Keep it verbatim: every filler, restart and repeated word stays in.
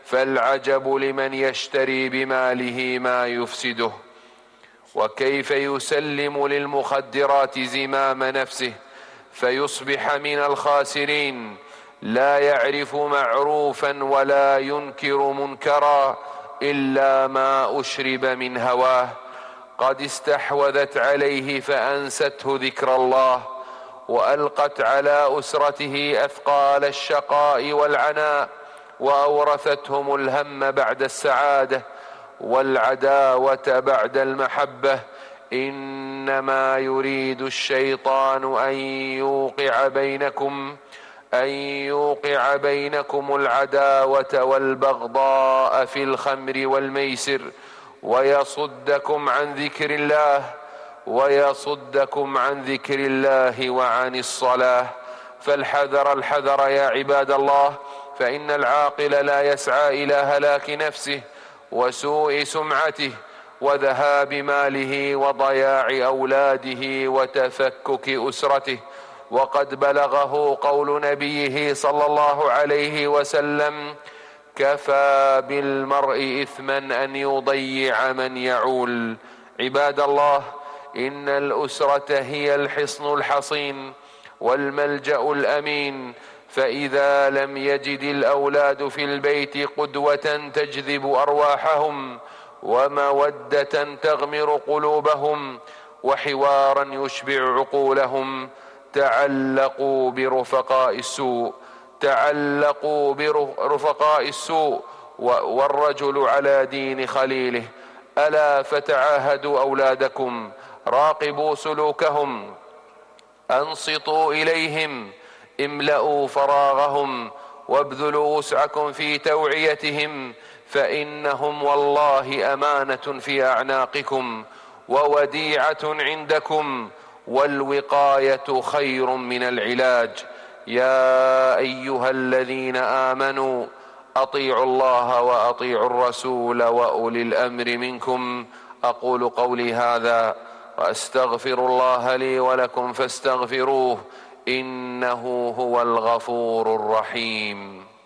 فالعجب لمن يشتري بماله ما يفسده. وكيف يسلم للمخدرات زمام نفسه فيصبح من الخاسرين، لا يعرف معروفا ولا ينكر منكرا إلا ما أشرب من هواه، قد استحوذت عليه فأنسته ذكر الله، وألقت على أسرته أثقال الشقاء والعناء، وأورثتهم الهم بعد السعادة والعداوة بعد المحبة. إنما يريد الشيطان أن يوقع بينكم أن يوقع بينكم العداوة والبغضاء في الخمر والميسر ويصدكم عن ذكر الله ويصدكم عن ذكر الله وعن الصلاة. فالحذر الحذر يا عباد الله، فإن العاقل لا يسعى إلى هلاك نفسه وسوء سمعته وذهاب ماله وضياع أولاده وتفكك أسرته. وقد بلغه قول نبيه صلى الله عليه وسلم: كفى بالمرء إثما أن يضيع من يعول. عباد الله، إن الأسرة هي الحصن الحصين والملجأ الأمين، فإذا لم يجد الأولاد في البيت قدوة تجذب أرواحهم ومودة تغمر قلوبهم وحوارا يشبع عقولهم، تعلقوا برفقاء السوء تعلقوا برفقاء السوء والرجل على دين خليله. ألا فتعاهدوا أولادكم، راقبوا سلوكهم، أنصتوا إليهم، املأوا فراغهم، وابذلوا وسعكم في توعيتهم، فإنهم والله أمانة في أعناقكم ووديعة عندكم، والوقاية خير من العلاج. يا أيها الذين آمنوا أطيعوا الله وأطيعوا الرسول وأولي الأمر منكم. أقول قولي هذا وأستغفر الله لي ولكم فاستغفروه، إنه هو الغفور الرحيم.